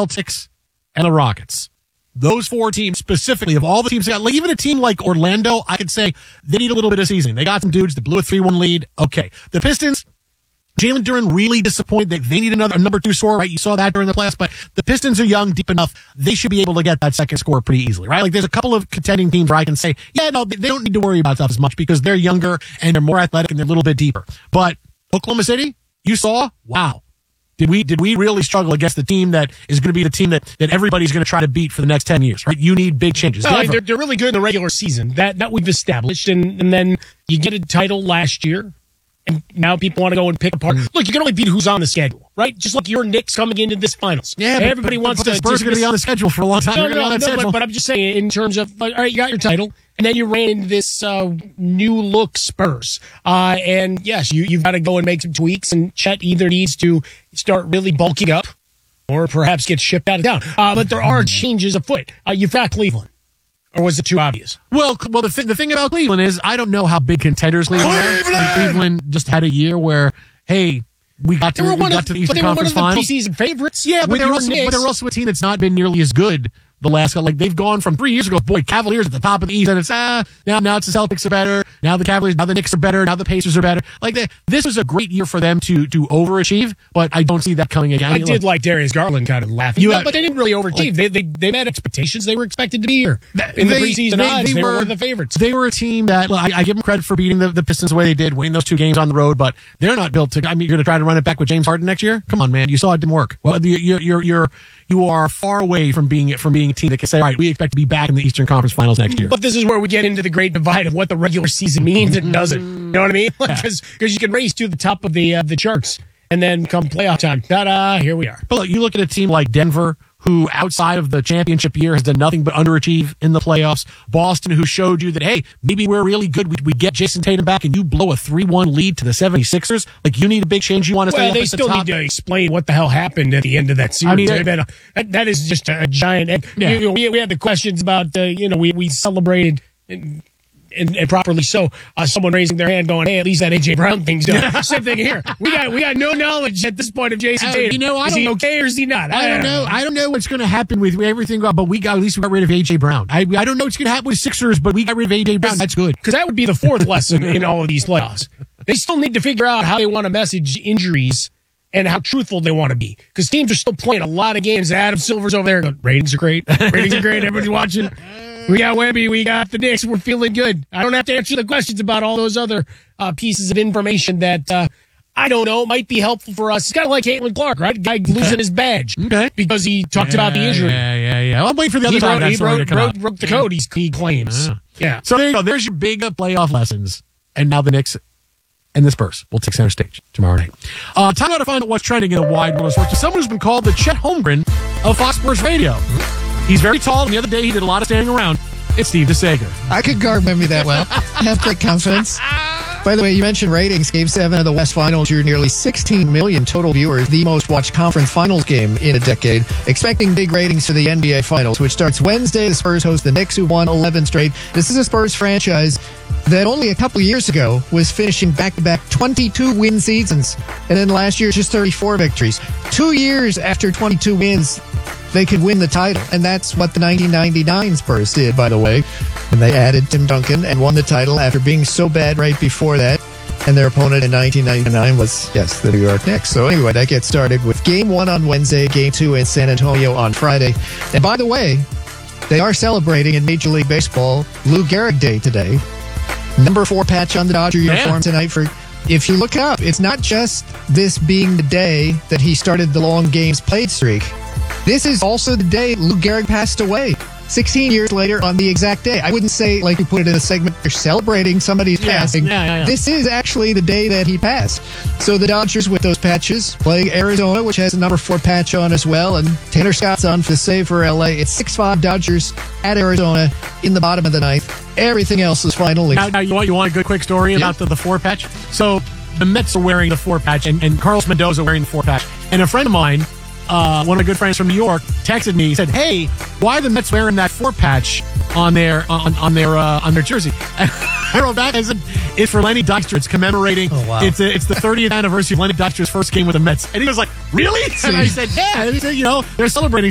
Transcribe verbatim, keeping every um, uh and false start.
Celtics, and the Rockets. Those four teams specifically, of all the teams, like even a team like Orlando, I could say they need a little bit of seasoning. They got some dudes that blew a three one lead. Okay. The Pistons, Jalen Duren really disappointed. They, they need another a number two scorer, right? You saw that during the playoffs, but the Pistons are young, deep enough. They should be able to get that second score pretty easily, right? Like there's a couple of contending teams where I can say, yeah, no, they don't need to worry about stuff as much because they're younger and they're more athletic and they're a little bit deeper. But Oklahoma City, you saw, wow. Did we did we really struggle against the team that is going to be the team that, that everybody's going to try to beat for the next ten years, right? You need big changes. No, they're, they're really good in the regular season. That that we've established. And, and then you get a title last year, and now people want to go and pick apart. Look, you can only beat who's on the schedule, right? Just like your Knicks coming into this finals. Yeah, but, everybody but, wants but to. The Spurs are going to be on the schedule for a long time. No, They're no, on that no schedule. but, but I'm just saying, in terms of, all right, you got your title, and then you ran into this uh, new look Spurs. Uh, and yes, you, you've got to go and make some tweaks, and Chet either needs to start really bulking up or perhaps get shipped out of town. Uh, but there are changes afoot. Uh, you've got Cleveland. Or was it too obvious? Well, well, the thing, the thing about Cleveland is I don't know how big contenders Cleveland are. Cleveland! Cleveland just had a year where, hey, we got to, they were we one got of, to the Eastern but they were Conference one of the Finals. preseason favorites. Yeah, but they're, also, but they're also a team that's not been nearly as good the last, like they've gone from three years ago, boy, Cavaliers at the top of the East, and it's, ah, now, now it's the Celtics are better, now the Cavaliers, now the Knicks are better, now the Pacers are better. Like, they, this was a great year for them to, to overachieve, but I don't see that coming again. I, I mean, did look, like Darius Garland kind of laughing, you no, have, but they didn't really overachieve. Like, they, they, they met expectations. They were expected to be here. In they, the preseason they, odds, they, they were, were one of the favorites. They were a team that, well, I, I give them credit for beating the, the Pistons the way they did, winning those two games on the road, but they're not built to, I mean, you're going to try to run it back with James Harden next year? Come on, man. You saw it didn't work. Well, you're, you're, you're, you are far away from being from being a team that can say, all right, we expect to be back in the Eastern Conference Finals next year. But this is where we get into the great divide of what the regular season means and doesn't. You know what I mean? Because like, yeah. you can race to the top of the uh, the charts, and then come playoff time, ta-da, here we are. But look, you look at a team like Denver, who outside of the championship year has done nothing but underachieve in the playoffs. Boston, who showed you that, hey, maybe we're really good. We, we get Jason Tatum back and you blow a three one lead to the seventy-sixers. Like, you need a big change. You want to well, stay they up at still the top. need to explain what the hell happened at the end of that series. I mean, I mean that, that is just a giant. Yeah. You know, we, we had the questions about, uh, you know, we, we celebrated and, and, and properly so, uh, someone raising their hand going, hey, at least that A J Brown thing's done. Same thing here. We got we got no knowledge at this point of Jason uh, Tatum. You know, I is don't, he okay or is he not? I don't know. I don't know what's going to happen with everything, but we got at least we got rid of A J Brown. I I don't know what's going to happen with Sixers, but we got rid of A J Brown. That's good. Because that would be the fourth lesson in all of these playoffs. They still need to figure out how they want to message injuries and how truthful they want to be. Because teams are still playing a lot of games. Adam Silver's over there going, ratings are great. Ratings are great. Everybody's watching. We got Wemby. We got the Knicks. We're feeling good. I don't have to answer the questions about all those other uh, pieces of information that, uh, I don't know, might be helpful for us. It's kind of like Caitlin Clark, right? Guy losing his badge. Okay. Because he talked yeah, about the injury. Yeah, yeah, yeah. I'll wait for the other he side wrote, of that he story wrote, to come wrote, out. wrote the code, he's, he claims. Yeah. yeah. So there you go. There's your big playoff lessons. And now the Knicks and the Spurs will take center stage tomorrow night. Uh, time out to find out what's trending in the wide world of sports. Someone who's been called the Chet Holmgren of Fox Sports Radio. He's very tall, and the other day he did a lot of standing around. It's Steve DeSager. I could guard Wemby that well. I have great confidence. By the way, you mentioned ratings. Game seven of the West Finals drew nearly sixteen million total viewers, the most watched conference finals game in a decade. Expecting big ratings for the N B A Finals, which starts Wednesday. The Spurs host the Knicks, who won eleven straight. This is a Spurs franchise that only a couple years ago was finishing back-to-back twenty-two win seasons. And then last year, just thirty-four victories. Two years after twenty-two wins, they could win the title. And that's what the nineteen ninety-nine Spurs did, by the way. And they added Tim Duncan and won the title after being so bad right before that. And their opponent in nineteen ninety-nine was, yes, the New York Knicks. So anyway, that gets started with game one on Wednesday, game two in San Antonio on Friday. And by the way, they are celebrating in Major League Baseball Lou Gehrig Day today. Number four patch on the Dodger uniform Man. tonight for... If you look up, it's not just this being the day that he started the long games played streak. This is also the day Lou Gehrig passed away. sixteen years later on the exact day. I wouldn't say, like you put it in a segment, you're celebrating somebody's Yeah, passing. yeah, yeah, yeah. This is actually the day that he passed. So the Dodgers with those patches, playing Arizona, which has a number four patch on as well, and Tanner Scott's on for the save for L A. It's six five Dodgers at Arizona in the bottom of the ninth. Everything else is finally... Now, now you, want, you want a good quick story Yeah. about the, the four patch? So the Mets are wearing the four patch, and, and Carlos Mendoza wearing the four patch. And a friend of mine, uh, one of my good friends from New York, texted me. He said, "Hey, why are the Mets wearing that four patch on their on on their uh, on their jersey?" And I wrote back and said, "It's for Lenny Dykstra. It's commemorating. Oh, wow. It's a, it's the thirtieth anniversary of Lenny Dykstra's first game with the Mets." And he was like, "Really?" And I said, "Yeah." And he said, "You know, they're celebrating."